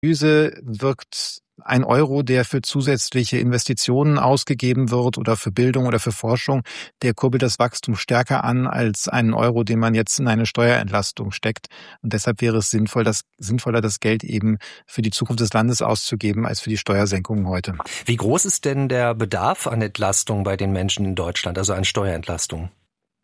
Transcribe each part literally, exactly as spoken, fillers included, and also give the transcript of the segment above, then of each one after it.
Analyse wirkt ein Euro, der für zusätzliche Investitionen ausgegeben wird oder für Bildung oder für Forschung, der kurbelt das Wachstum stärker an als einen Euro, den man jetzt in eine Steuerentlastung steckt. Und deshalb wäre es sinnvoll, das, sinnvoller, das Geld eben für die Zukunft des Landes auszugeben, als für die Steuersenkungen heute. Wie groß ist denn der Bedarf an Entlastung bei den Menschen in Deutschland, also an Steuerentlastung?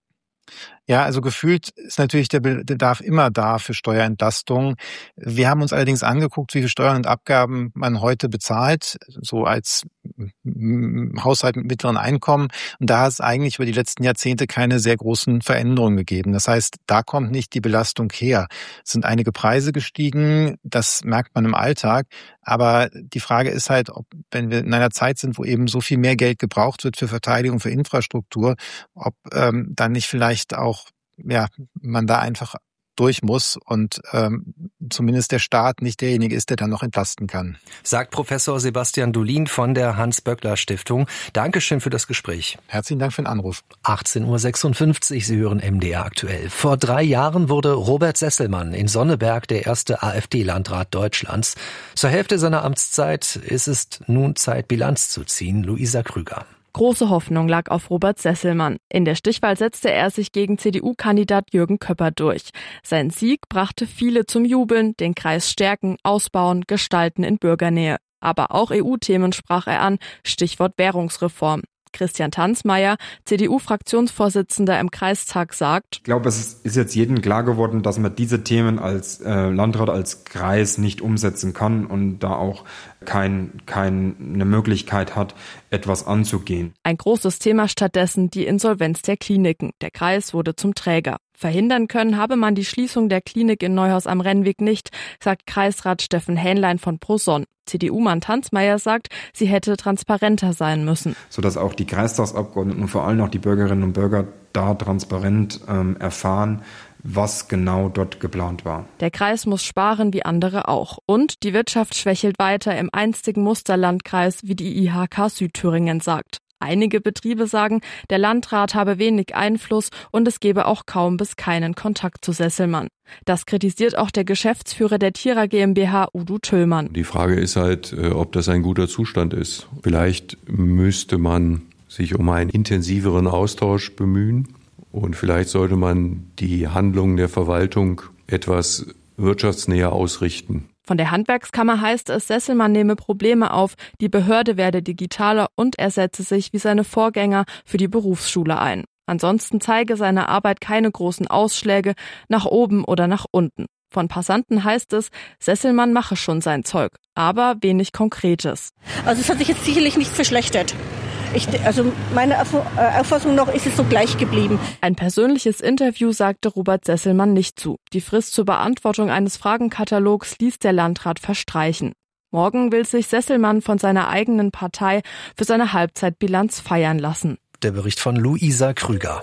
Ja, also gefühlt ist natürlich der Bedarf immer da für Steuerentlastung. Wir haben uns allerdings angeguckt, wie viel Steuern und Abgaben man heute bezahlt, so als Haushalt mit mittleren Einkommen. Und da hat es eigentlich über die letzten Jahrzehnte keine sehr großen Veränderungen gegeben. Das heißt, da kommt nicht die Belastung her. Es sind einige Preise gestiegen, das merkt man im Alltag. Aber die Frage ist halt, ob, wenn wir in einer Zeit sind, wo eben so viel mehr Geld gebraucht wird für Verteidigung, für Infrastruktur, ob ähm, dann nicht vielleicht auch ja man da einfach durch muss und ähm, zumindest der Staat nicht derjenige ist, der dann noch entlasten kann. Sagt Professor Sebastian Dolin von der Hans-Böckler-Stiftung. Dankeschön für das Gespräch. Herzlichen Dank für den Anruf. achtzehn Uhr sechsundfünfzig, Sie hören M D R aktuell. Vor drei Jahren wurde Robert Sesselmann in Sonneberg der erste AfD-Landrat Deutschlands. Zur Hälfte seiner Amtszeit ist es nun Zeit, Bilanz zu ziehen. Luisa Krüger. Große Hoffnung lag auf Robert Sesselmann. In der Stichwahl setzte er sich gegen C D U-Kandidat Jürgen Köpper durch. Sein Sieg brachte viele zum Jubeln, den Kreis stärken, ausbauen, gestalten in Bürgernähe. Aber auch E U-Themen sprach er an, Stichwort Währungsreform. Christian Tanzmeier, C D U-Fraktionsvorsitzender im Kreistag, sagt: Ich glaube, es ist jetzt jedem klar geworden, dass man diese Themen als äh, Landrat, als Kreis nicht umsetzen kann und da auch kein, keine Möglichkeit hat, etwas anzugehen. Ein großes Thema stattdessen die Insolvenz der Kliniken. Der Kreis wurde zum Träger. Verhindern können habe man die Schließung der Klinik in Neuhaus am Rennweg nicht, sagt Kreisrat Steffen Hähnlein von ProSonn. C D U-Mann Tanzmeier sagt, sie hätte transparenter sein müssen. Sodass auch die Kreistagsabgeordneten und vor allem auch die Bürgerinnen und Bürger da transparent ähm, erfahren, was genau dort geplant war. Der Kreis muss sparen wie andere auch. Und die Wirtschaft schwächelt weiter im einstigen Musterlandkreis, wie die I H K Südthüringen sagt. Einige Betriebe sagen, der Landrat habe wenig Einfluss und es gebe auch kaum bis keinen Kontakt zu Sesselmann. Das kritisiert auch der Geschäftsführer der Tira GmbH, Udo Tüllmann. Die Frage ist halt, ob das ein guter Zustand ist. Vielleicht müsste man sich um einen intensiveren Austausch bemühen und vielleicht sollte man die Handlungen der Verwaltung etwas wirtschaftsnäher ausrichten. Von der Handwerkskammer heißt es, Sesselmann nehme Probleme auf, die Behörde werde digitaler und er setze sich wie seine Vorgänger für die Berufsschule ein. Ansonsten zeige seine Arbeit keine großen Ausschläge nach oben oder nach unten. Von Passanten heißt es, Sesselmann mache schon sein Zeug, aber wenig Konkretes. Also es hat sich jetzt sicherlich nicht verschlechtert. Ich, also meine Auffassung noch ist es so gleich geblieben. Ein persönliches Interview sagte Robert Sesselmann nicht zu. Die Frist zur Beantwortung eines Fragenkatalogs ließ der Landrat verstreichen. Morgen will sich Sesselmann von seiner eigenen Partei für seine Halbzeitbilanz feiern lassen. Der Bericht von Luisa Krüger.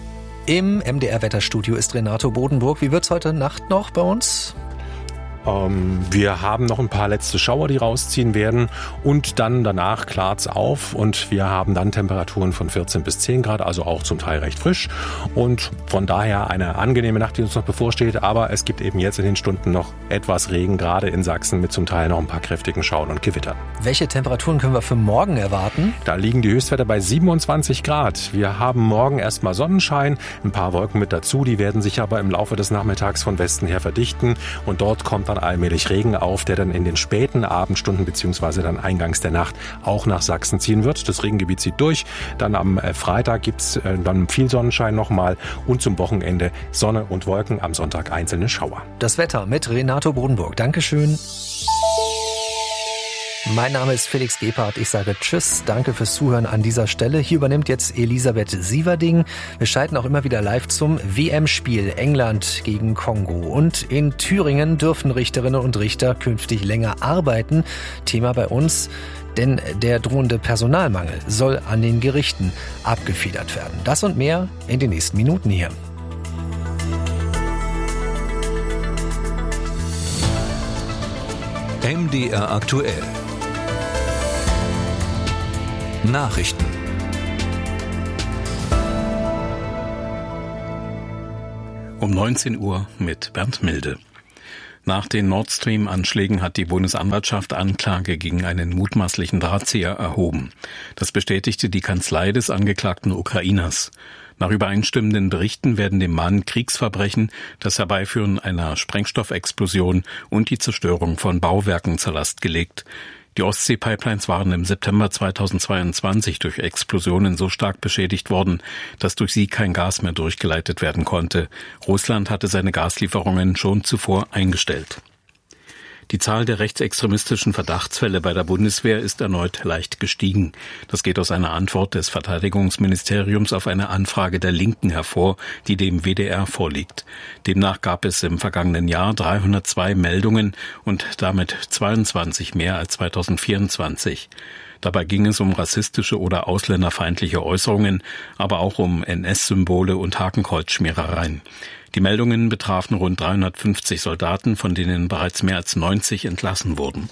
Im M D R-Wetterstudio ist Renato Bodenburg. Wie wird's heute Nacht noch bei uns? Ähm, wir haben noch ein paar letzte Schauer, die rausziehen werden und dann danach klart's auf und wir haben dann Temperaturen von vierzehn bis zehn Grad, also auch zum Teil recht frisch und von daher eine angenehme Nacht, die uns noch bevorsteht, aber es gibt eben jetzt in den Stunden noch etwas Regen, gerade in Sachsen mit zum Teil noch ein paar kräftigen Schauern und Gewittern. Welche Temperaturen können wir für morgen erwarten? Da liegen die Höchstwerte bei siebenundzwanzig Grad. Wir haben morgen erstmal Sonnenschein, ein paar Wolken mit dazu, die werden sich aber im Laufe des Nachmittags von Westen her verdichten und dort kommt dann allmählich Regen auf, der dann in den späten Abendstunden bzw. dann eingangs der Nacht auch nach Sachsen ziehen wird. Das Regengebiet zieht durch. Dann am Freitag gibt's dann viel Sonnenschein nochmal und zum Wochenende Sonne und Wolken, am Sonntag einzelne Schauer. Das Wetter mit Renato Bodenburg. Dankeschön. Mein Name ist Felix Gebhardt. Ich sage Tschüss. Danke fürs Zuhören an dieser Stelle. Hier übernimmt jetzt Elisabeth Sieverding. Wir schalten auch immer wieder live zum W M-Spiel England gegen Kongo. Und in Thüringen dürfen Richterinnen und Richter künftig länger arbeiten. Thema bei uns, denn der drohende Personalmangel soll an den Gerichten abgefedert werden. Das und mehr in den nächsten Minuten hier. M D R aktuell. Nachrichten. Um neunzehn Uhr mit Bernd Milde. Nach den Nord Stream-Anschlägen hat die Bundesanwaltschaft Anklage gegen einen mutmaßlichen Drahtzieher erhoben. Das bestätigte die Kanzlei des angeklagten Ukrainers. Nach übereinstimmenden Berichten werden dem Mann Kriegsverbrechen, das Herbeiführen einer Sprengstoffexplosion und die Zerstörung von Bauwerken zur Last gelegt. Die Ostsee-Pipelines waren im September zweitausendzweiundzwanzig durch Explosionen so stark beschädigt worden, dass durch sie kein Gas mehr durchgeleitet werden konnte. Russland hatte seine Gaslieferungen schon zuvor eingestellt. Die Zahl der rechtsextremistischen Verdachtsfälle bei der Bundeswehr ist erneut leicht gestiegen. Das geht aus einer Antwort des Verteidigungsministeriums auf eine Anfrage der Linken hervor, die dem W D R vorliegt. Demnach gab es im vergangenen Jahr dreihundertzwei Meldungen und damit zweiundzwanzig mehr als zweitausendvierundzwanzig. Dabei ging es um rassistische oder ausländerfeindliche Äußerungen, aber auch um N S-Symbole und Hakenkreuzschmierereien. Die Meldungen betrafen rund dreihundertfünfzig Soldaten, von denen bereits mehr als neunzig entlassen wurden.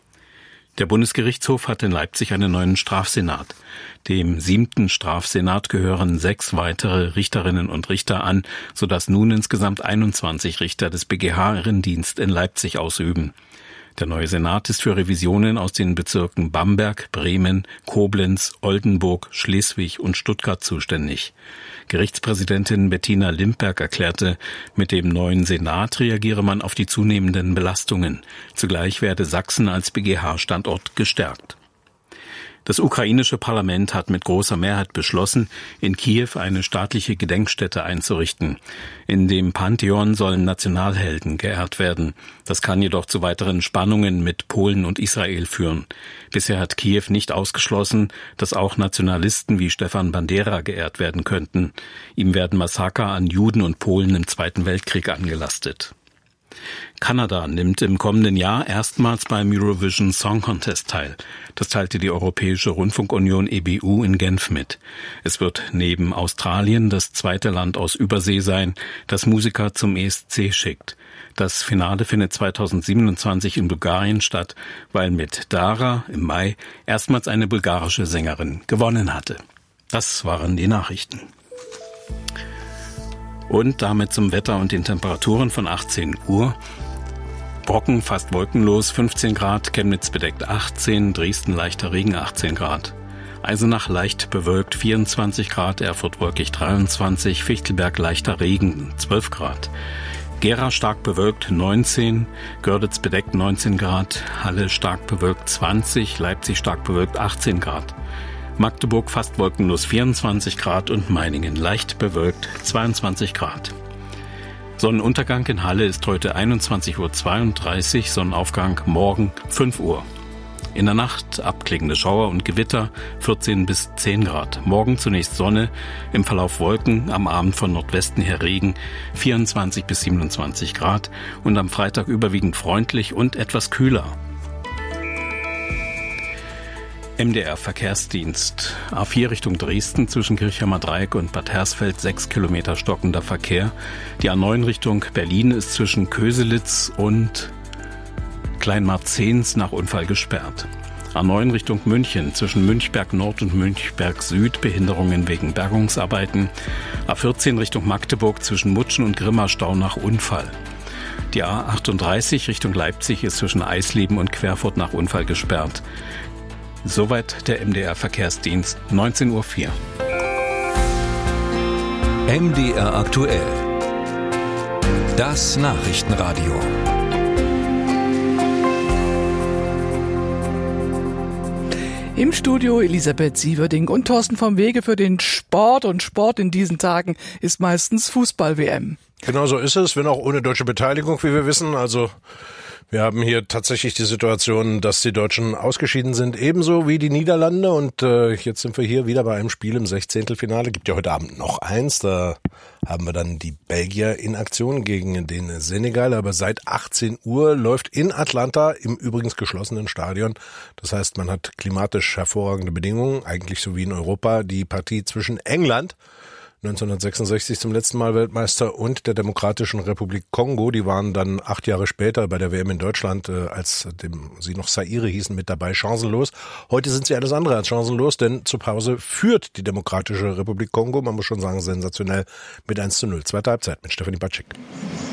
Der Bundesgerichtshof hat in Leipzig einen neuen Strafsenat. Dem siebten Strafsenat gehören sechs weitere Richterinnen und Richter an, sodass nun insgesamt einundzwanzig Richter des B G H ihren Dienst in Leipzig ausüben. Der neue Senat ist für Revisionen aus den Bezirken Bamberg, Bremen, Koblenz, Oldenburg, Schleswig und Stuttgart zuständig. Gerichtspräsidentin Bettina Limperg erklärte, mit dem neuen Senat reagiere man auf die zunehmenden Belastungen. Zugleich werde Sachsen als B G H-Standort gestärkt. Das ukrainische Parlament hat mit großer Mehrheit beschlossen, in Kiew eine staatliche Gedenkstätte einzurichten. In dem Pantheon sollen Nationalhelden geehrt werden. Das kann jedoch zu weiteren Spannungen mit Polen und Israel führen. Bisher hat Kiew nicht ausgeschlossen, dass auch Nationalisten wie Stefan Bandera geehrt werden könnten. Ihm werden Massaker an Juden und Polen im Zweiten Weltkrieg angelastet. Kanada nimmt im kommenden Jahr erstmals beim Eurovision Song Contest teil. Das teilte die Europäische Rundfunkunion E B U in Genf mit. Es wird neben Australien das zweite Land aus Übersee sein, das Musiker zum E S C schickt. Das Finale findet zweitausendsiebenundzwanzig in Bulgarien statt, weil mit Dara im Mai erstmals eine bulgarische Sängerin gewonnen hatte. Das waren die Nachrichten. Und damit zum Wetter und den Temperaturen von achtzehn Uhr. Brocken fast wolkenlos fünfzehn Grad, Chemnitz bedeckt achtzehn, Dresden leichter Regen achtzehn Grad. Eisenach leicht bewölkt vierundzwanzig Grad, Erfurt wolkig dreiundzwanzig, Fichtelberg leichter Regen zwölf Grad. Gera stark bewölkt neunzehn, Görlitz bedeckt neunzehn Grad, Halle stark bewölkt zwanzig, Leipzig stark bewölkt achtzehn Grad. Magdeburg fast wolkenlos vierundzwanzig Grad und Meiningen leicht bewölkt zweiundzwanzig Grad. Sonnenuntergang in Halle ist heute einundzwanzig Uhr zweiunddreißig, Sonnenaufgang morgen fünf Uhr. In der Nacht abklingende Schauer und Gewitter vierzehn bis zehn Grad. Morgen zunächst Sonne, im Verlauf Wolken, am Abend von Nordwesten her Regen vierundzwanzig bis siebenundzwanzig Grad und am Freitag überwiegend freundlich und etwas kühler. M D R-Verkehrsdienst. A vier Richtung Dresden zwischen Kirchheimer Dreieck und Bad Hersfeld sechs Kilometer stockender Verkehr. Die A neun Richtung Berlin ist zwischen Köselitz und Kleinmarzens nach Unfall gesperrt. A neun Richtung München zwischen Münchberg Nord und Münchberg Süd Behinderungen wegen Bergungsarbeiten. A vierzehn Richtung Magdeburg zwischen Mutschen und Grimmerstau nach Unfall. Die A achtunddreißig Richtung Leipzig ist zwischen Eisleben und Querfurt nach Unfall gesperrt. Soweit der M D R-Verkehrsdienst, neunzehn Uhr vier. M D R aktuell. Das Nachrichtenradio. Im Studio Elisabeth Sieverding und Thorsten vom Wege für den Sport. Und Sport in diesen Tagen ist meistens Fußball-W M. Genau so ist es, wenn auch ohne deutsche Beteiligung, wie wir wissen. Also wir haben hier tatsächlich die Situation, dass die Deutschen ausgeschieden sind, ebenso wie die Niederlande. Und äh, jetzt sind wir hier wieder bei einem Spiel im Sechzehntelfinale. Gibt ja heute Abend noch eins. Da haben wir dann die Belgier in Aktion gegen den Senegal. Aber seit achtzehn Uhr läuft in Atlanta im übrigens geschlossenen Stadion. Das heißt, man hat klimatisch hervorragende Bedingungen, eigentlich so wie in Europa, die Partie zwischen England, neunzehnhundertsechsundsechzig zum letzten Mal Weltmeister, und der Demokratischen Republik Kongo. Die waren dann acht Jahre später bei der W M in Deutschland, äh, als dem, sie noch Zaire hießen, mit dabei, chancenlos. Heute sind sie alles andere als chancenlos, denn zur Pause führt die Demokratische Republik Kongo, man muss schon sagen sensationell, mit eins zu null. Zweite Halbzeit mit Stefanie Batschik.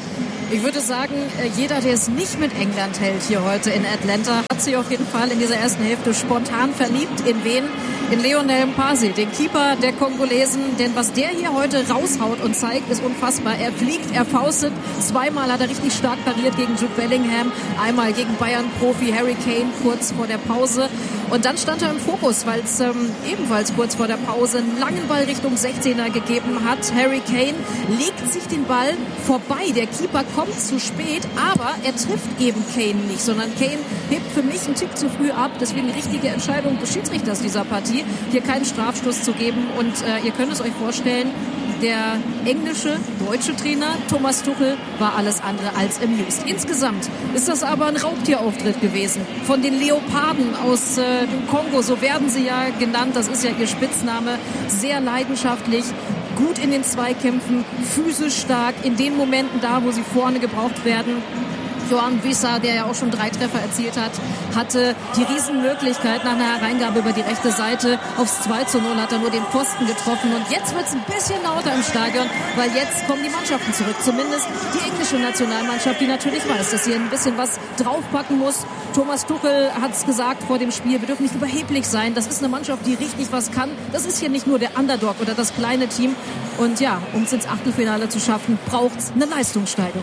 Ich würde sagen, jeder, der es nicht mit England hält hier heute in Atlanta, hat sich auf jeden Fall in dieser ersten Hälfte spontan verliebt. In wen? In Lionel Mpasi, den Keeper der Kongolesen. Denn was der hier heute raushaut und zeigt, ist unfassbar. Er fliegt, er faustet. Zweimal hat er richtig stark pariert gegen Jude Bellingham. Einmal gegen Bayern-Profi Harry Kane kurz vor der Pause. Und dann stand er im Fokus, weil es ähm, ebenfalls kurz vor der Pause einen langen Ball Richtung sechzehner gegeben hat. Harry Kane legt sich den Ball vorbei. Der Keeper kommt zu spät, aber er trifft eben Kane nicht, sondern Kane hebt für mich einen Tick zu früh ab. Deswegen richtige Entscheidung des Schiedsrichters dieser Partie, hier keinen Strafstoß zu geben. Und äh, ihr könnt es euch vorstellen, der englische, deutsche Trainer Thomas Tuchel war alles andere als amused. Insgesamt ist das aber ein Raubtierauftritt gewesen von den Leoparden aus äh, dem Kongo, so werden sie ja genannt, das ist ja ihr Spitzname, sehr leidenschaftlich, gut in den Zweikämpfen, physisch stark, in den Momenten da, wo sie vorne gebraucht werden. Yoane Wissa, der ja auch schon drei Treffer erzielt hat, hatte die Riesenmöglichkeit nach einer Hereingabe über die rechte Seite aufs zwei zu null, hat er nur den Pfosten getroffen. Und jetzt wird es ein bisschen lauter im Stadion, weil jetzt kommen die Mannschaften zurück. Zumindest die englische Nationalmannschaft, die natürlich weiß, dass sie ein bisschen was draufpacken muss. Thomas Tuchel hat es gesagt vor dem Spiel, wir dürfen nicht überheblich sein. Das ist eine Mannschaft, die richtig was kann. Das ist hier nicht nur der Underdog oder das kleine Team. Und ja, um es ins Achtelfinale zu schaffen, braucht es eine Leistungssteigerung.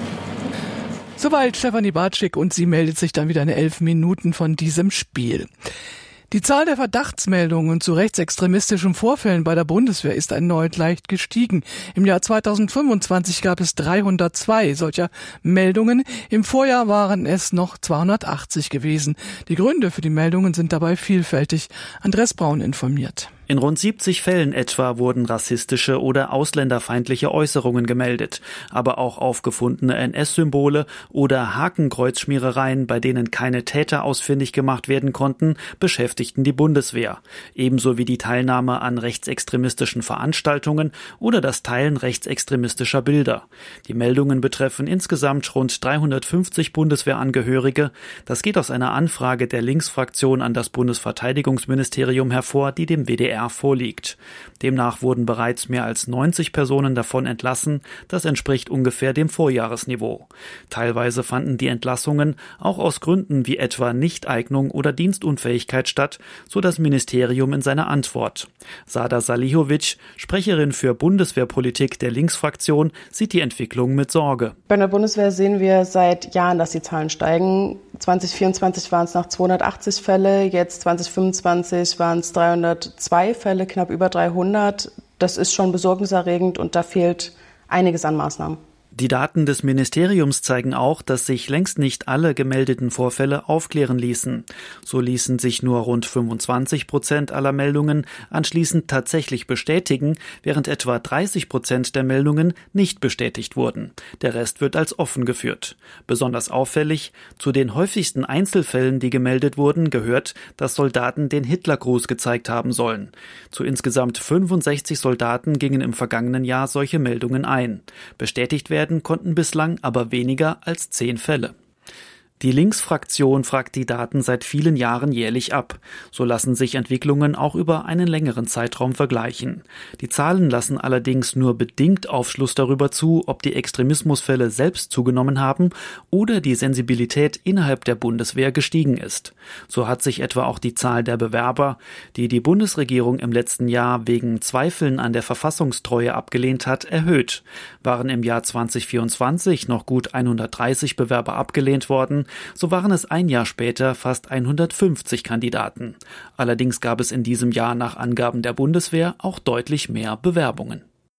Soweit Stefanie Bartschik und sie meldet sich dann wieder in elf Minuten von diesem Spiel. Die Zahl der Verdachtsmeldungen zu rechtsextremistischen Vorfällen bei der Bundeswehr ist erneut leicht gestiegen. Im Jahr zweitausendfünfundzwanzig gab es dreihundertzwei solcher Meldungen. Im Vorjahr waren es noch zweihundertachtzig gewesen. Die Gründe für die Meldungen sind dabei vielfältig. Andreas Braun informiert. In rund siebzig Fällen etwa wurden rassistische oder ausländerfeindliche Äußerungen gemeldet, aber auch aufgefundene N S-Symbole oder Hakenkreuzschmierereien, bei denen keine Täter ausfindig gemacht werden konnten, beschäftigten die Bundeswehr, ebenso wie die Teilnahme an rechtsextremistischen Veranstaltungen oder das Teilen rechtsextremistischer Bilder. Die Meldungen betreffen insgesamt rund dreihundertfünfzig Bundeswehrangehörige. Das geht aus einer Anfrage der Linksfraktion an das Bundesverteidigungsministerium hervor, die dem W D R vorliegt. Demnach wurden bereits mehr als neunzig Personen davon entlassen. Das entspricht ungefähr dem Vorjahresniveau. Teilweise fanden die Entlassungen auch aus Gründen wie etwa Nichteignung oder Dienstunfähigkeit statt, so das Ministerium in seiner Antwort. Sada Salihovic, Sprecherin für Bundeswehrpolitik der Linksfraktion, sieht die Entwicklung mit Sorge. Bei der Bundeswehr sehen wir seit Jahren, dass die Zahlen steigen. zwanzig vierundzwanzig waren es noch zweihundertachtzig Fälle, jetzt zwanzig fünfundzwanzig waren es dreihundertzwei Fälle, knapp über dreihundert. Das ist schon besorgniserregend und da fehlt einiges an Maßnahmen. Die Daten des Ministeriums zeigen auch, dass sich längst nicht alle gemeldeten Vorfälle aufklären ließen. So ließen sich nur rund fünfundzwanzig Prozent aller Meldungen anschließend tatsächlich bestätigen, während etwa dreißig Prozent der Meldungen nicht bestätigt wurden. Der Rest wird als offen geführt. Besonders auffällig, zu den häufigsten Einzelfällen, die gemeldet wurden, gehört, dass Soldaten den Hitlergruß gezeigt haben sollen. Zu insgesamt fünfundsechzig Soldaten gingen im vergangenen Jahr solche Meldungen ein. Bestätigt werden konnten bislang aber weniger als zehn Fälle. Die Linksfraktion fragt die Daten seit vielen Jahren jährlich ab. So lassen sich Entwicklungen auch über einen längeren Zeitraum vergleichen. Die Zahlen lassen allerdings nur bedingt Aufschluss darüber zu, ob die Extremismusfälle selbst zugenommen haben oder die Sensibilität innerhalb der Bundeswehr gestiegen ist. So hat sich etwa auch die Zahl der Bewerber, die die Bundesregierung im letzten Jahr wegen Zweifeln an der Verfassungstreue abgelehnt hat, erhöht. Waren im Jahr zwanzig vierundzwanzig noch gut hundertdreißig Bewerber abgelehnt worden, so waren es ein Jahr später fast hundertfünfzig Kandidaten. Allerdings gab es in diesem Jahr nach Angaben der Bundeswehr auch deutlich mehr Bewerbungen.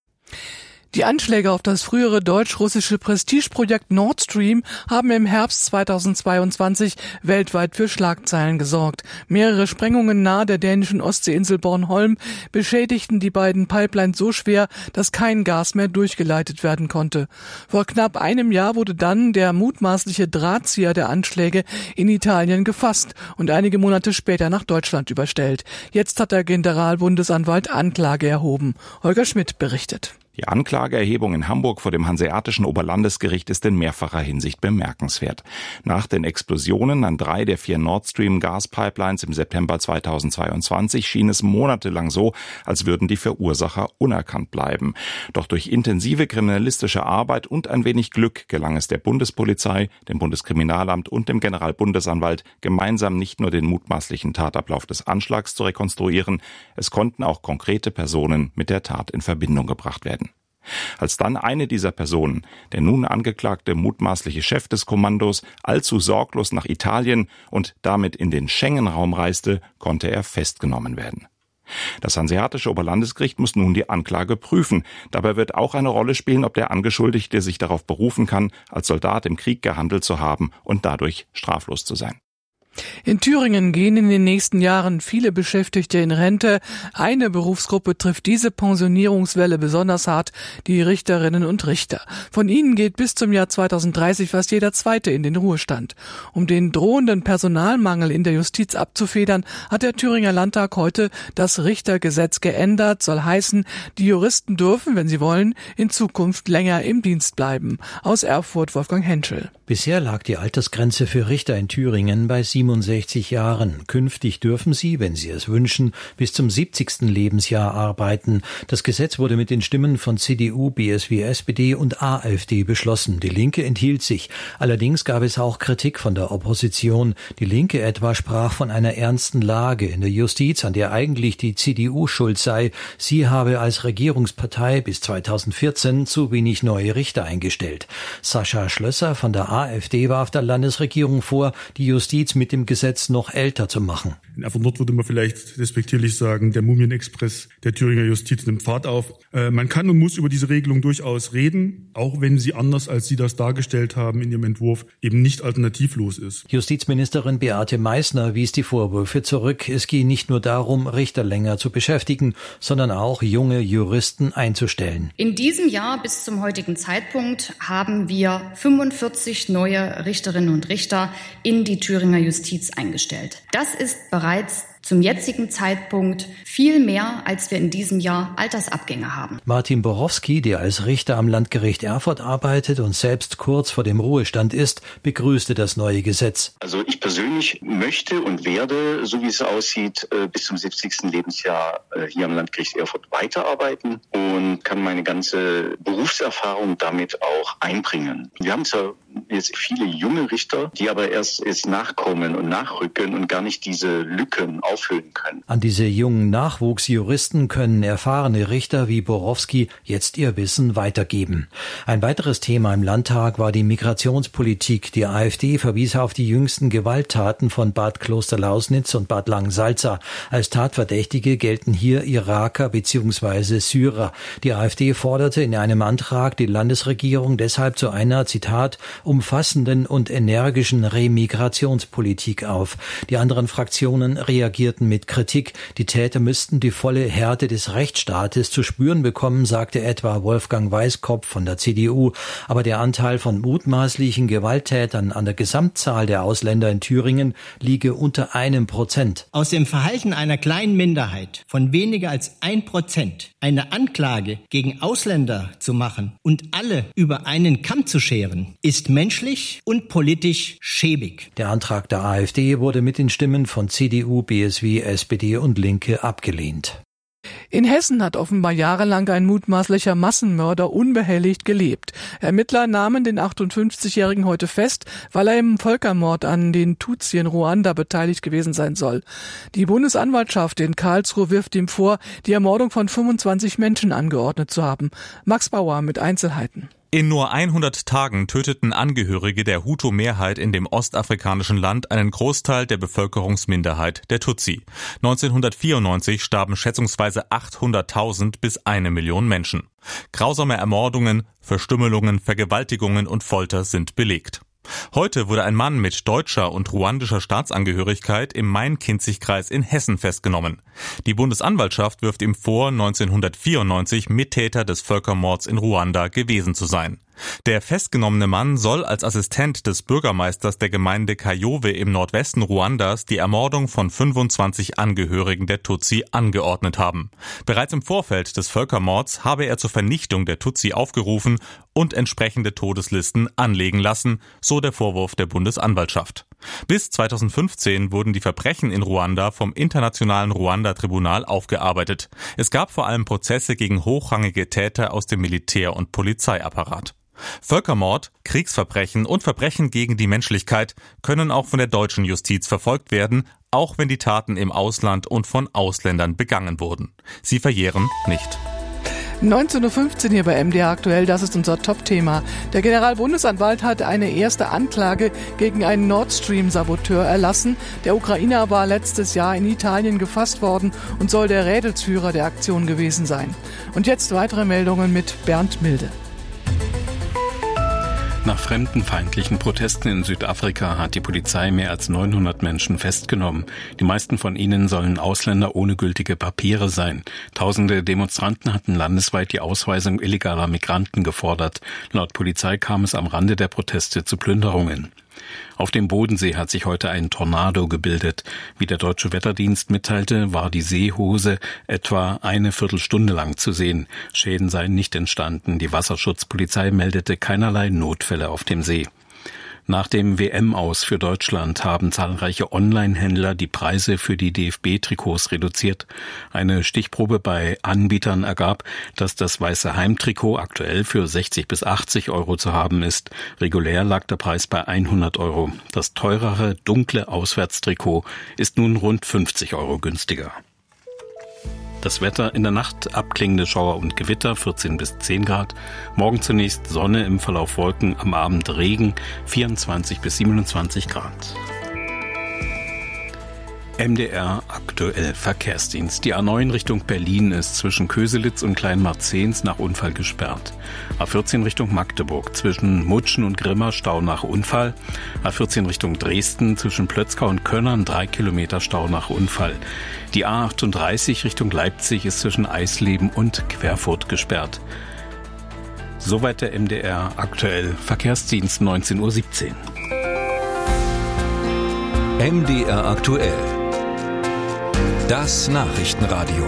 Die Anschläge auf das frühere deutsch-russische Prestigeprojekt Nord Stream haben im Herbst zweitausendzweiundzwanzig weltweit für Schlagzeilen gesorgt. Mehrere Sprengungen nahe der dänischen Ostseeinsel Bornholm beschädigten die beiden Pipelines so schwer, dass kein Gas mehr durchgeleitet werden konnte. Vor knapp einem Jahr wurde dann der mutmaßliche Drahtzieher der Anschläge in Italien gefasst und einige Monate später nach Deutschland überstellt. Jetzt hat der Generalbundesanwalt Anklage erhoben. Holger Schmidt berichtet. Die Anklageerhebung in Hamburg vor dem Hanseatischen Oberlandesgericht ist in mehrfacher Hinsicht bemerkenswert. Nach den Explosionen an drei der vier Nord Stream Gaspipelines im September zweitausendzweiundzwanzig schien es monatelang so, als würden die Verursacher unerkannt bleiben. Doch durch intensive kriminalistische Arbeit und ein wenig Glück gelang es der Bundespolizei, dem Bundeskriminalamt und dem Generalbundesanwalt, gemeinsam nicht nur den mutmaßlichen Tatablauf des Anschlags zu rekonstruieren, es konnten auch konkrete Personen mit der Tat in Verbindung gebracht werden. Als dann eine dieser Personen, der nun angeklagte mutmaßliche Chef des Kommandos, allzu sorglos nach Italien und damit in den Schengen-Raum reiste, konnte er festgenommen werden. Das Hanseatische Oberlandesgericht muss nun die Anklage prüfen. Dabei wird auch eine Rolle spielen, ob der Angeschuldigte sich darauf berufen kann, als Soldat im Krieg gehandelt zu haben und dadurch straflos zu sein. In Thüringen gehen in den nächsten Jahren viele Beschäftigte in Rente. Eine Berufsgruppe trifft diese Pensionierungswelle besonders hart, die Richterinnen und Richter. Von ihnen geht bis zum Jahr zweitausenddreißig fast jeder Zweite in den Ruhestand. Um den drohenden Personalmangel in der Justiz abzufedern, hat der Thüringer Landtag heute das Richtergesetz geändert. Soll heißen, die Juristen dürfen, wenn sie wollen, in Zukunft länger im Dienst bleiben. Aus Erfurt Wolfgang Henschel. Bisher lag die Altersgrenze für Richter in Thüringen bei siebenundsechzig Jahren. Künftig dürfen sie, wenn sie es wünschen, bis zum siebzigsten Lebensjahr arbeiten. Das Gesetz wurde mit den Stimmen von C D U, B S W, S P D und AfD beschlossen. Die Linke enthielt sich. Allerdings gab es auch Kritik von der Opposition. Die Linke etwa sprach von einer ernsten Lage in der Justiz, an der eigentlich die C D U schuld sei. Sie habe als Regierungspartei bis zweitausendvierzehn zu wenig neue Richter eingestellt. Sascha Schlösser von der AfD warf der Landesregierung vor, die Justiz mit dem Gesetz noch älter zu machen. In Erfurt Nord würde man vielleicht respektierlich sagen, der Mumienexpress der Thüringer Justiz nimmt Fahrt auf. Äh, man kann und muss über diese Regelung durchaus reden, auch wenn sie anders, als Sie das dargestellt haben in Ihrem Entwurf, eben nicht alternativlos ist. Justizministerin Beate Meißner wies die Vorwürfe zurück. Es gehe nicht nur darum, Richter länger zu beschäftigen, sondern auch junge Juristen einzustellen. In diesem Jahr bis zum heutigen Zeitpunkt haben wir fünfundvierzig neue Richterinnen und Richter in die Thüringer Justiz eingestellt. Das ist bereits zum jetzigen Zeitpunkt viel mehr, als wir in diesem Jahr Altersabgänge haben. Martin Borowski, der als Richter am Landgericht Erfurt arbeitet und selbst kurz vor dem Ruhestand ist, begrüßte das neue Gesetz. Also ich persönlich möchte und werde, so wie es aussieht, bis zum siebzigsten Lebensjahr hier am Landgericht Erfurt weiterarbeiten und kann meine ganze Berufserfahrung damit auch einbringen. Wir haben zwar jetzt viele junge Richter, die aber erst jetzt nachkommen und nachrücken und gar nicht diese Lücken auffüllen können. An diese jungen Nachwuchsjuristen können erfahrene Richter wie Borowski jetzt ihr Wissen weitergeben. Ein weiteres Thema im Landtag war die Migrationspolitik. Die AfD verwies auf die jüngsten Gewalttaten von Bad Klosterlausnitz und Bad Langensalza. Als Tatverdächtige gelten hier Iraker bzw. Syrer. Die AfD forderte in einem Antrag die Landesregierung deshalb zu einer, Zitat, umfassenden und energischen Remigrationspolitik auf. Die anderen Fraktionen reagierten mit Kritik. Die Täter müssten die volle Härte des Rechtsstaates zu spüren bekommen, sagte etwa Wolfgang Weißkopf von der C D U. Aber der Anteil von mutmaßlichen Gewalttätern an der Gesamtzahl der Ausländer in Thüringen liege unter einem Prozent. Aus dem Verhalten einer kleinen Minderheit von weniger als ein Prozent eine Anklage gegen Ausländer zu machen und alle über einen Kamm zu scheren, ist menschlich und politisch schäbig. Der Antrag der AfD wurde mit den Stimmen von C D U, B S W, S P D und Linke abgelehnt. In Hessen hat offenbar jahrelang ein mutmaßlicher Massenmörder unbehelligt gelebt. Ermittler nahmen den achtundfünfzigjährigen heute fest, weil er im Völkermord an den Tutsi in Ruanda beteiligt gewesen sein soll. Die Bundesanwaltschaft in Karlsruhe wirft ihm vor, die Ermordung von fünfundzwanzig Menschen angeordnet zu haben. Max Bauer mit Einzelheiten. In nur hundert Tagen töteten Angehörige der Hutu-Mehrheit in dem ostafrikanischen Land einen Großteil der Bevölkerungsminderheit der Tutsi. neunzehnhundertvierundneunzig starben schätzungsweise achthunderttausend bis eine Million Menschen. Grausame Ermordungen, Verstümmelungen, Vergewaltigungen und Folter sind belegt. Heute wurde ein Mann mit deutscher und ruandischer Staatsangehörigkeit im Main-Kinzig-Kreis in Hessen festgenommen. Die Bundesanwaltschaft wirft ihm vor, neunzehnhundertvierundneunzig Mittäter des Völkermords in Ruanda gewesen zu sein. Der festgenommene Mann soll als Assistent des Bürgermeisters der Gemeinde Kayove im Nordwesten Ruandas die Ermordung von fünfundzwanzig Angehörigen der Tutsi angeordnet haben. Bereits im Vorfeld des Völkermords habe er zur Vernichtung der Tutsi aufgerufen und entsprechende Todeslisten anlegen lassen, so der Vorwurf der Bundesanwaltschaft. Bis zweitausendfünfzehn wurden die Verbrechen in Ruanda vom Internationalen Ruanda-Tribunal aufgearbeitet. Es gab vor allem Prozesse gegen hochrangige Täter aus dem Militär- und Polizeiapparat. Völkermord, Kriegsverbrechen und Verbrechen gegen die Menschlichkeit können auch von der deutschen Justiz verfolgt werden, auch wenn die Taten im Ausland und von Ausländern begangen wurden. Sie verjähren nicht. neunzehn Uhr fünfzehn hier bei M D R aktuell, das ist unser Top-Thema. Der Generalbundesanwalt hat eine erste Anklage gegen einen Nord Stream-Saboteur erlassen. Der Ukrainer war letztes Jahr in Italien gefasst worden und soll der Rädelsführer der Aktion gewesen sein. Und jetzt weitere Meldungen mit Bernd Milde. Nach fremdenfeindlichen Protesten in Südafrika hat die Polizei mehr als neunhundert Menschen festgenommen. Die meisten von ihnen sollen Ausländer ohne gültige Papiere sein. Tausende Demonstranten hatten landesweit die Ausweisung illegaler Migranten gefordert. Laut Polizei kam es am Rande der Proteste zu Plünderungen. Auf dem Bodensee hat sich heute ein Tornado gebildet. Wie der Deutsche Wetterdienst mitteilte, war die Seehose etwa eine Viertelstunde lang zu sehen. Schäden seien nicht entstanden. Die Wasserschutzpolizei meldete keinerlei Notfälle auf dem See. Nach dem W M-Aus für Deutschland haben zahlreiche Online-Händler die Preise für die D F B-Trikots reduziert. Eine Stichprobe bei Anbietern ergab, dass das weiße Heimtrikot aktuell für sechzig bis achtzig Euro zu haben ist. Regulär lag der Preis bei hundert Euro. Das teurere, dunkle Auswärtstrikot ist nun rund fünfzig Euro günstiger. Das Wetter in der Nacht, abklingende Schauer und Gewitter, vierzehn bis zehn Grad. Morgen zunächst Sonne, im Verlauf Wolken, am Abend Regen, vierundzwanzig bis siebenundzwanzig Grad. M D R aktuell Verkehrsdienst. Die A neun Richtung Berlin ist zwischen Köselitz und Kleinmarzens nach Unfall gesperrt. A vierzehn Richtung Magdeburg zwischen Mutschen und Grimma Stau nach Unfall. A vierzehn Richtung Dresden zwischen Plötzkau und Könnern drei Kilometer Stau nach Unfall. Die A achtunddreißig Richtung Leipzig ist zwischen Eisleben und Querfurt gesperrt. Soweit der M D R aktuell Verkehrsdienst neunzehn Uhr siebzehn. M D R aktuell. Das Nachrichtenradio.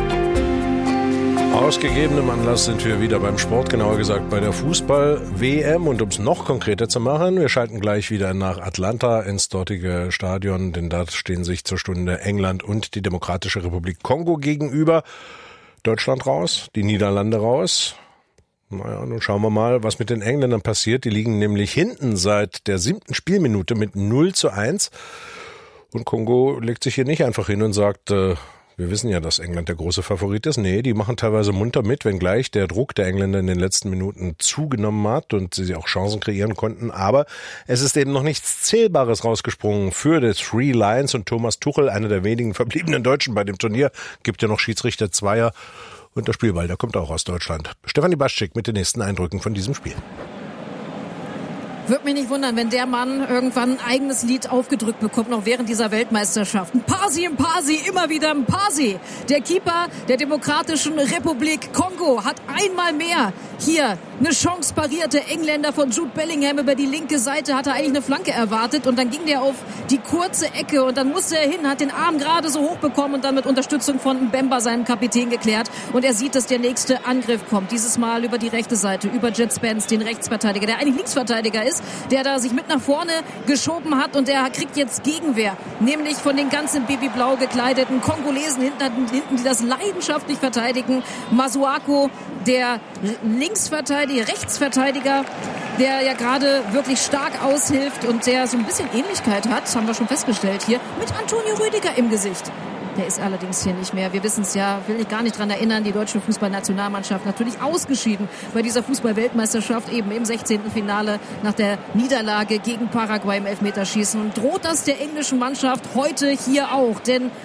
Aus gegebenem Anlass sind wir wieder beim Sport, genauer gesagt bei der Fußball-W M. Und um es noch konkreter zu machen, wir schalten gleich wieder nach Atlanta ins dortige Stadion, denn da stehen sich zur Stunde England und die Demokratische Republik Kongo gegenüber. Deutschland raus, die Niederlande raus. Naja, nun schauen wir mal, was mit den Engländern passiert. Die liegen nämlich hinten seit der siebten Spielminute mit null zu eins. Und Kongo legt sich hier nicht einfach hin und sagt, äh, wir wissen ja, dass England der große Favorit ist. Nee, die machen teilweise munter mit, wenngleich der Druck der Engländer in den letzten Minuten zugenommen hat und sie auch Chancen kreieren konnten. Aber es ist eben noch nichts Zählbares rausgesprungen für die Three Lions und Thomas Tuchel, einer der wenigen verbliebenen Deutschen bei dem Turnier. Gibt ja noch Schiedsrichter Zweier. Und der Spielball, der kommt auch aus Deutschland. Stefanie Baschczyk mit den nächsten Eindrücken von diesem Spiel. Würde mich nicht wundern, wenn der Mann irgendwann ein eigenes Lied aufgedrückt bekommt, noch während dieser Weltmeisterschaft. Ein Pasi, ein Pasi, immer wieder ein Pasi. Der Keeper der Demokratischen Republik Kongo hat einmal mehr hier eine Chance pariert. Der Engländer von Jude Bellingham über die linke Seite hatte eigentlich eine Flanke erwartet und dann ging der auf die kurze Ecke und dann musste er hin, hat den Arm gerade so hoch bekommen und dann mit Unterstützung von Mbemba, seinem Kapitän, geklärt. Und er sieht, dass der nächste Angriff kommt. Dieses Mal über die rechte Seite, über Jet Spence, den Rechtsverteidiger, der eigentlich Linksverteidiger ist, der da sich mit nach vorne geschoben hat und der kriegt jetzt Gegenwehr, nämlich von den ganzen babyblau gekleideten Kongolesen hinten, hinten, die das leidenschaftlich verteidigen. Masuako, der Linksverteidiger, Rechtsverteidiger, der ja gerade wirklich stark aushilft und der so ein bisschen Ähnlichkeit hat, haben wir schon festgestellt hier, mit Antonio Rüdiger im Gesicht. Der ist allerdings hier nicht mehr. Wir wissen es ja, will ich gar nicht dran erinnern, die deutsche Fußballnationalmannschaft natürlich ausgeschieden bei dieser Fußball-Weltmeisterschaft, eben im sechzehnten Finale nach der Niederlage gegen Paraguay im Elfmeterschießen. Und droht das der englischen Mannschaft heute hier auch? Denn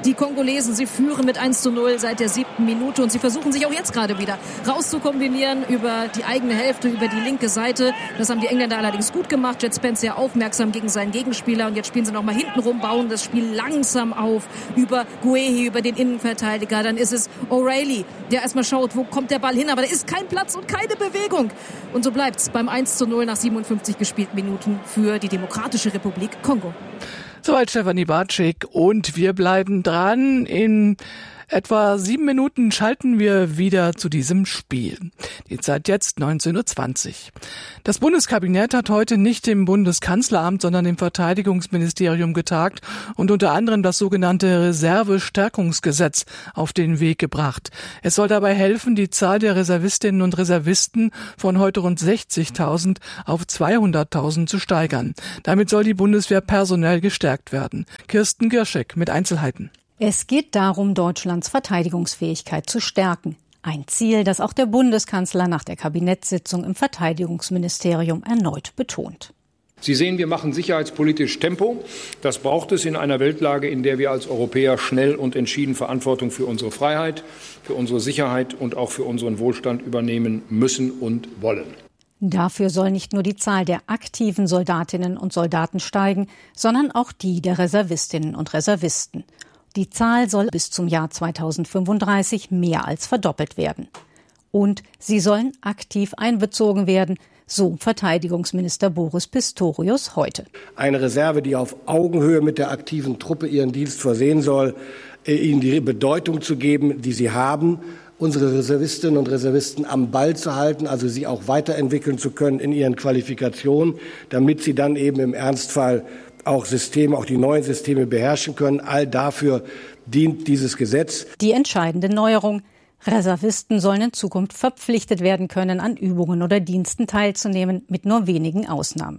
Die Kongolesen, sie führen mit eins zu null seit der siebten Minute und sie versuchen sich auch jetzt gerade wieder rauszukombinieren über die eigene Hälfte, über die linke Seite. Das haben die Engländer allerdings gut gemacht. Jet Spence sehr aufmerksam gegen seinen Gegenspieler und jetzt spielen sie nochmal hinten rum, bauen das Spiel langsam auf über Guehi, über den Innenverteidiger. Dann ist es O'Reilly, der erstmal schaut, wo kommt der Ball hin, aber da ist kein Platz und keine Bewegung. Und so bleibt's beim eins zu null nach siebenundfünfzig gespielten Minuten für die Demokratische Republik Kongo. Soweit Stefanie Bartschik und wir bleiben dran. In etwa sieben Minuten schalten wir wieder zu diesem Spiel. Die Zeit jetzt neunzehn Uhr zwanzig. Das Bundeskabinett hat heute nicht im Bundeskanzleramt, sondern im Verteidigungsministerium getagt und unter anderem das sogenannte Reservestärkungsgesetz auf den Weg gebracht. Es soll dabei helfen, die Zahl der Reservistinnen und Reservisten von heute rund sechzigtausend auf zweihunderttausend zu steigern. Damit soll die Bundeswehr personell gestärkt werden. Kirsten Girschek mit Einzelheiten. Es geht darum, Deutschlands Verteidigungsfähigkeit zu stärken. Ein Ziel, das auch der Bundeskanzler nach der Kabinettssitzung im Verteidigungsministerium erneut betont. Sie sehen, wir machen sicherheitspolitisch Tempo. Das braucht es in einer Weltlage, in der wir als Europäer schnell und entschieden Verantwortung für unsere Freiheit, für unsere Sicherheit und auch für unseren Wohlstand übernehmen müssen und wollen. Dafür soll nicht nur die Zahl der aktiven Soldatinnen und Soldaten steigen, sondern auch die der Reservistinnen und Reservisten. Die Zahl soll bis zum Jahr zweitausendfünfunddreißig mehr als verdoppelt werden. Und sie sollen aktiv einbezogen werden, so Verteidigungsminister Boris Pistorius heute. Eine Reserve, die auf Augenhöhe mit der aktiven Truppe ihren Dienst versehen soll, ihnen die Bedeutung zu geben, die sie haben, unsere Reservistinnen und Reservisten am Ball zu halten, also sie auch weiterentwickeln zu können in ihren Qualifikationen, damit sie dann eben im Ernstfall auch Systeme, auch die neuen Systeme beherrschen können. All dafür dient dieses Gesetz. Die entscheidende Neuerung: Reservisten sollen in Zukunft verpflichtet werden können, an Übungen oder Diensten teilzunehmen, mit nur wenigen Ausnahmen.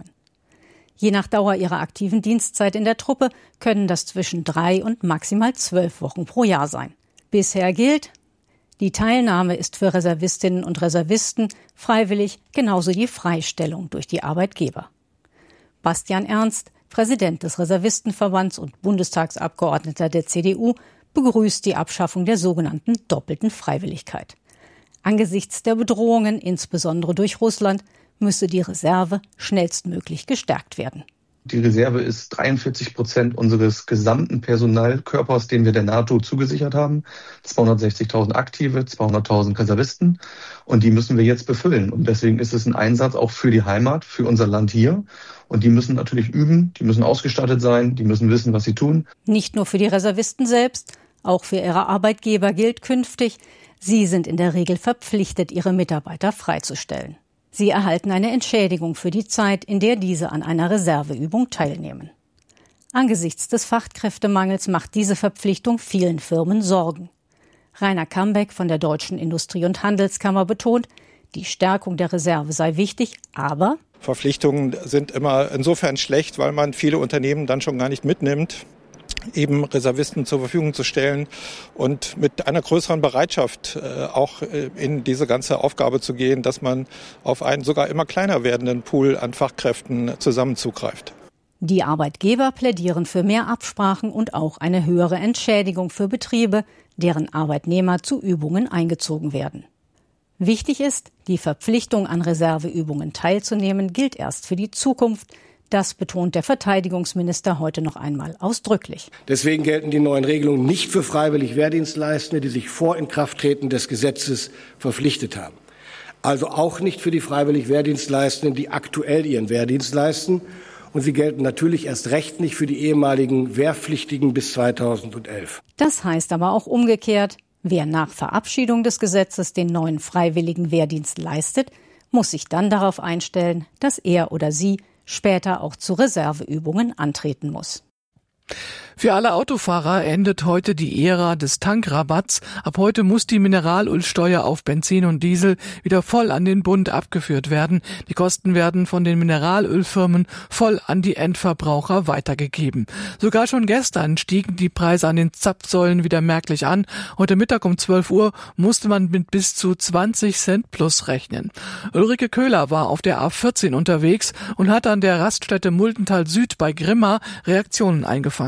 Je nach Dauer ihrer aktiven Dienstzeit in der Truppe können das zwischen drei und maximal zwölf Wochen pro Jahr sein. Bisher gilt: Die Teilnahme ist für Reservistinnen und Reservisten freiwillig, genauso die Freistellung durch die Arbeitgeber. Bastian Ernst, Präsident des Reservistenverbands und Bundestagsabgeordneter der C D U, begrüßt die Abschaffung der sogenannten doppelten Freiwilligkeit. Angesichts der Bedrohungen, insbesondere durch Russland, müsse die Reserve schnellstmöglich gestärkt werden. Die Reserve ist dreiundvierzig Prozent unseres gesamten Personalkörpers, den wir der NATO zugesichert haben. zweihundertsechzigtausend Aktive, zweihunderttausend Reservisten. Und die müssen wir jetzt befüllen. Und deswegen ist es ein Einsatz auch für die Heimat, für unser Land hier. Und die müssen natürlich üben, die müssen ausgestattet sein, die müssen wissen, was sie tun. Nicht nur für die Reservisten selbst, auch für ihre Arbeitgeber gilt künftig: Sie sind in der Regel verpflichtet, ihre Mitarbeiter freizustellen. Sie erhalten eine Entschädigung für die Zeit, in der diese an einer Reserveübung teilnehmen. Angesichts des Fachkräftemangels macht diese Verpflichtung vielen Firmen Sorgen. Rainer Kambeck von der Deutschen Industrie- und Handelskammer betont, die Stärkung der Reserve sei wichtig, aber Verpflichtungen sind immer insofern schlecht, weil man viele Unternehmen dann schon gar nicht mitnimmt, eben Reservisten zur Verfügung zu stellen und mit einer größeren Bereitschaft äh, auch äh, in diese ganze Aufgabe zu gehen, dass man auf einen sogar immer kleiner werdenden Pool an Fachkräften zusammen zugreift. Die Arbeitgeber plädieren für mehr Absprachen und auch eine höhere Entschädigung für Betriebe, deren Arbeitnehmer zu Übungen eingezogen werden. Wichtig ist, die Verpflichtung, an Reserveübungen teilzunehmen, gilt erst für die Zukunft. Das betont der Verteidigungsminister heute noch einmal ausdrücklich. Deswegen gelten die neuen Regelungen nicht für freiwillig Wehrdienstleistende, die sich vor Inkrafttreten des Gesetzes verpflichtet haben. Also auch nicht für die freiwillig Wehrdienstleistenden, die aktuell ihren Wehrdienst leisten. Und sie gelten natürlich erst recht nicht für die ehemaligen Wehrpflichtigen bis zweitausendelf. Das heißt aber auch umgekehrt: Wer nach Verabschiedung des Gesetzes den neuen freiwilligen Wehrdienst leistet, muss sich dann darauf einstellen, dass er oder sie später auch zu Reserveübungen antreten muss. Für alle Autofahrer endet heute die Ära des Tankrabatts. Ab heute muss die Mineralölsteuer auf Benzin und Diesel wieder voll an den Bund abgeführt werden. Die Kosten werden von den Mineralölfirmen voll an die Endverbraucher weitergegeben. Sogar schon gestern stiegen die Preise an den Zapfsäulen wieder merklich an. Heute Mittag um zwölf Uhr musste man mit bis zu zwanzig Cent plus rechnen. Ulrike Köhler war auf der A vierzehn unterwegs und hat an der Raststätte Muldental Süd bei Grimma Reaktionen eingefangen.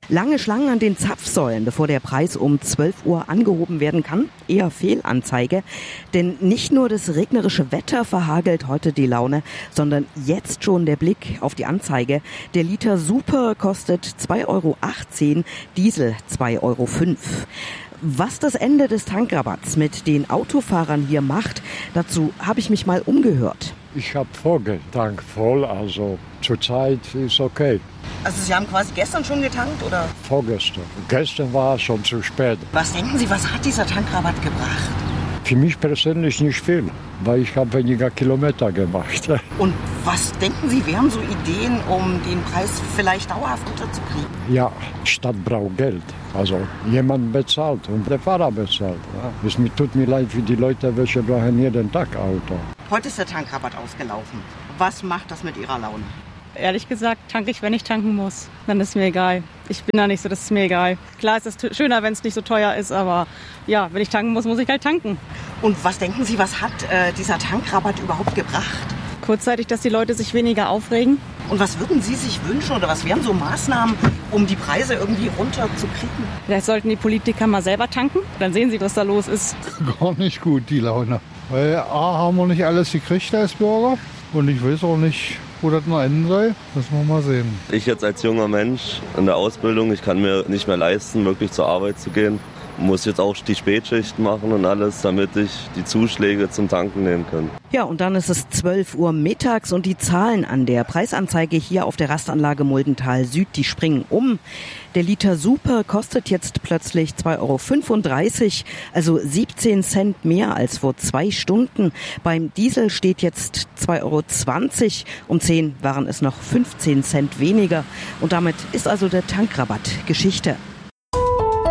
Lange Schlangen an den Zapfsäulen, bevor der Preis um zwölf Uhr angehoben werden kann? Eher Fehlanzeige. Denn nicht nur das regnerische Wetter verhagelt heute die Laune, sondern jetzt schon der Blick auf die Anzeige. Der Liter Super kostet zwei Euro achtzehn, Diesel zwei Euro fünf. Was das Ende des Tankrabatts mit den Autofahrern hier macht, dazu habe ich mich mal umgehört. Ich habe vorgetankt voll, also zurzeit ist okay. Also Sie haben quasi gestern schon getankt, oder? Vorgestern. Gestern war es schon zu spät. Was denken Sie, was hat dieser Tankrabatt gebracht? Für mich persönlich nicht viel, weil ich habe weniger Kilometer gemacht. Und was denken Sie, wären so Ideen, um den Preis vielleicht dauerhaft runterzukriegen? Ja, Stadt braucht Geld. Also jemand bezahlt und der Fahrer bezahlt. Ja. Es tut mir leid für die Leute, welche brauchen jeden Tag Auto. Heute ist der Tankrabatt ausgelaufen. Was macht das mit Ihrer Laune? Ehrlich gesagt, tanke ich, wenn ich tanken muss. Dann ist mir egal. Ich bin da nicht so, das ist mir egal. Klar ist es schöner, wenn es nicht so teuer ist, aber ja, wenn ich tanken muss, muss ich halt tanken. Und was denken Sie, was hat äh, dieser Tankrabatt überhaupt gebracht? Kurzzeitig, dass die Leute sich weniger aufregen. Und was würden Sie sich wünschen oder was wären so Maßnahmen, um die Preise irgendwie runterzukriegen? Vielleicht sollten die Politiker mal selber tanken. Dann sehen Sie, was da los ist. Gar nicht gut, die Laune. Weil A, haben wir nicht alles gekriegt als Bürger. Und ich weiß auch nicht, wo das noch enden soll. Das wollen wir mal sehen. Ich jetzt als junger Mensch in der Ausbildung, ich kann mir nicht mehr leisten, wirklich zur Arbeit zu gehen. Muss jetzt auch die Spätschicht machen und alles, damit ich die Zuschläge zum Tanken nehmen kann. Ja, und dann ist es zwölf Uhr mittags und die Zahlen an der Preisanzeige hier auf der Rastanlage Muldental Süd, die springen um. Der Liter Super kostet jetzt plötzlich zwei Euro fünfunddreißig, also siebzehn Cent mehr als vor zwei Stunden. Beim Diesel steht jetzt zwei Euro zwanzig, um zehn waren es noch fünfzehn Cent weniger. Und damit ist also der Tankrabatt Geschichte.